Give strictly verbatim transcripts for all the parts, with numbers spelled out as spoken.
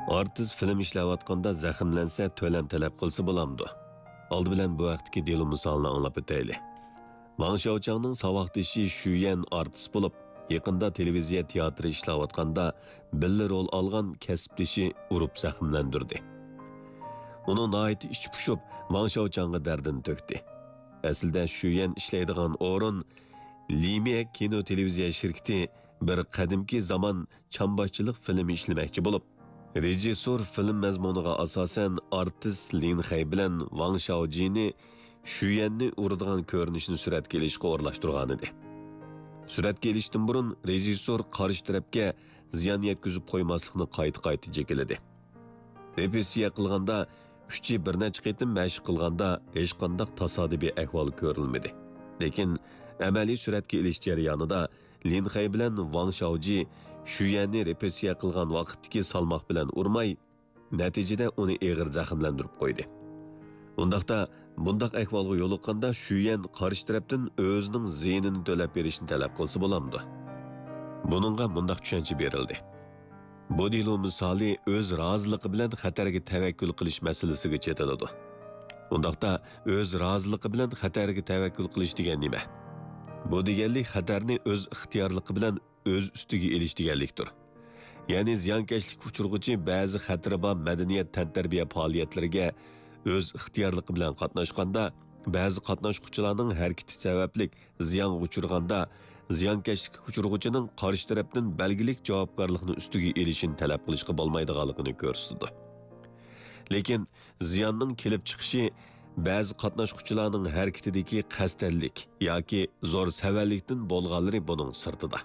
Artist film ishlayotganda zaxmlansa to'lam talab qilsa bo'lamdi. Oldi bilan bu vaqtdagi delo misolini anglab o'taylik. Wang Xiaochangning saboqdoshi Shuyan artist bo'lib, yaqinda televiziya teatri ishlayotganda billa rol olgan kasbdoshi urib zaxmlandirdi. Uning nihoyat ichi pushib, Wang Xiaochangga dardini to'kdi. Aslida Shuyan ishlaydigan o'rin Lime kino televiziya shirkati bir qadimki zamon chamboqchilik filmi ishlamoqchi bo'lib, rejissor film mazmuniga asosan artist Lin Xay bilan Wang Xiaojini Shuyanni uradigan ko'rinishni suratga olishga o'rlashtirgan edi. Suratga olishdan burun rejissor qarshi tarafga ziyon yetkazib qo'ymaslikni qayta-qayta jekiladi. Repetitsiya qilganda uchi bir necha qitim mashq qilganda hech qanday tasodifiy ahvol ko'rilmadi. Lekin amaliy suratga olish jarayonida Lin Xay bilan Wang Xiaoji Shuyanni repetitsiya qilgan vaqtdagi salmoq bilan urmay, natijada uni og'ir zaxmlantirib qo'ydi. Undaqda bundaq ahvolga yo'liqqanda Shuyan qarshi tarafdan o'zining ziynini to'lab berishni talab qilsa bo'lamdi. Buningga bundaq tushuncha berildi. Bu delo misoli o'z roziligi bilan xatarga tavakkul qilish masalasiga chetiladi. Undaqda o'z roziligi bilan xatarga tavakkul qilish degan nima? Bu deganlik xatarni o'z ixtiyorligi bilan o'z ustiga elish deganlikdir. Ya'ni ziyonkashlik uchirg'uchi ba'zi xatri bor madaniyat tantarbiya faoliyatlariga o'z ixtiyorligi bilan qatnashganda, ba'zi qatnashuvchilarning harakati sababli ziyon uchirganda, ziyonkashlik uchirg'uchining qarshi tarafdan belgilik javobgarlikni ustiga elishini talab qilishga bo'lmaydiganligini ko'rsatdi. Lekin ziyonning kelib chiqishi ba'zi qatnashuvchilarning harakatidagi qasdallik yoki zo'r savallikdan bo'lganlari buning sirtida.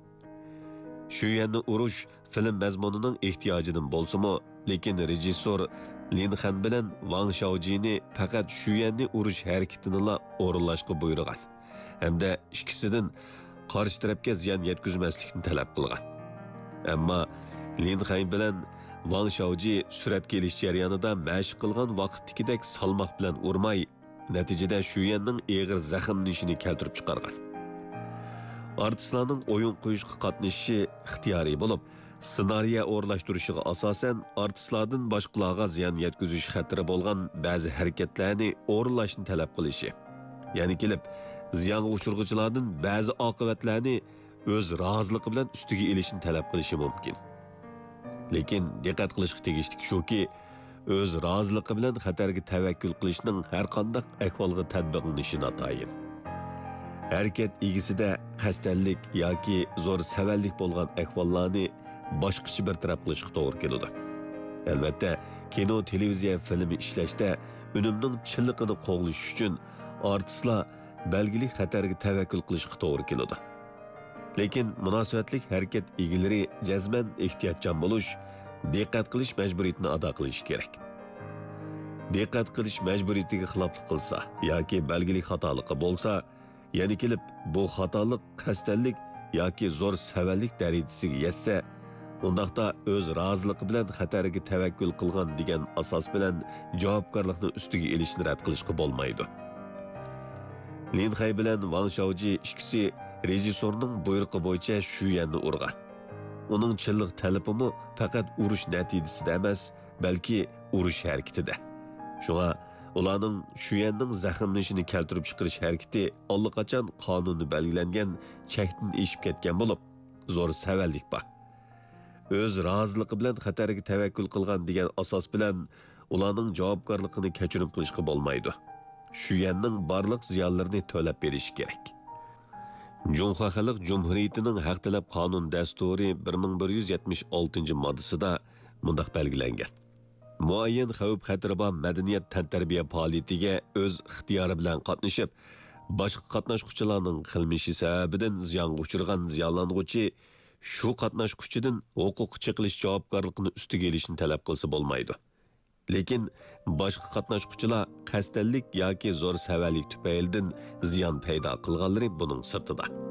Shuyanni urush film mazmunining ehtiyojidan bo'lsa-mu, lekin rejissor Lin Xan bilan Wang Xiaojini faqat Shuyanni urush harakatini o'rinlashga buyurgan hamda ikkisidan qarshi tarafga ziyon yetkazmaslikni talab qilgan. Ammo Lin Xan bilan Wang Xiaoji suratga olish jarayonida mashq qilgan vaqtdagidek salmoq bilan urmay, natijada Shuyanning og'ir zaxmlanishini keltirib chiqargan. Artistlarning o'yin qo'yishga qatnashishi ixtiyoriy bo'lib, ssenariya o'rlashtirishiga asosan artistlardan boshqalarga ziyon yetkazish xatiri bo'lgan ba'zi harakatlarni o'rlashni talab qilishi. Ya'ni kelib, ziyon uchirg'uchilardan ba'zi oqibatlarni o'z roziligi bilan ustiga elishni talab qilishi mumkin. Lekin diqqat qilishga tegishli shuki, o'z roziligi bilan xatarga tavakkul qilishning har qanday ahvolga tatbiqlanishi notayin. Harakat egisida qasdallik yoki zo'r savallik bo'lgan ahvollarni boshqacha bir taraf qilishga to'g'ri keladi. Albatta, kino, televiziya filmi ishlashda unumning chinligini qo'g'lish uchun artistlar belgili xatarga tavakkul qilishga to'g'ri keladi. Lekin munosabatlik harakat egalari jazman ehtiyotchan bo'lish, diqqat qilish majburiyatini ado qilish kerak. Diqqat qilish majburiyatiga xiloflik qilsa yoki belgili xatoligi bo'lsa, ya'ni kelib bu xatolik qasdallik yoki zo'r savallik darajasiga yetsa, undaqda o'z roziligi bilan xatarga tavakkul qilgan degan asos bilan javobgarlikni ustiga elishni rad qilishga bo'lmaydi. Lin Xay bilan Wang Xiaoji ikkisi rejissorning buyrug'i bo'yicha Shuyanni urgan. Uning chilliq talabimi faqat urush natijasida emas, balki urush harakatida. Shunga ularning Shuyanning zaxmlanishini keltirib chiqarish harakati allaqachon qonunni belgilangan chekdan eshib ketgan bo'lib, zo'r savallik bor. O'z roziligi bilan xatarga tavakkul qilgan degan asos bilan ularning javobgarligini kechirim qilishga bo'lmaydi. Shuyanning barliq ziyonlarini to'lab berish kerak. Junxo Xalq Jumhuriyatining haq talab qonun dasturi bir ming bir yuz yetmish oltinchi moddasida mundaq belgilangan. Muayyan xavf-xatari bor madaniyat tantarbiya faoliyatiga o'z ixtiyori bilan qatnashib, boshqa qatnashuvchilarning qilmishi sababidan ziyon uchirgan ziyonlanuvchi shu qatnashuvchidan huquq chiqilish javobgarligini ustiga elishni talab qilsa bo'lmaydi. Lekin boshqa qatnashuvchilar qasdallik yoki zo'r savallik tufaylidan ziyon paydo qilganlari buning sirtida.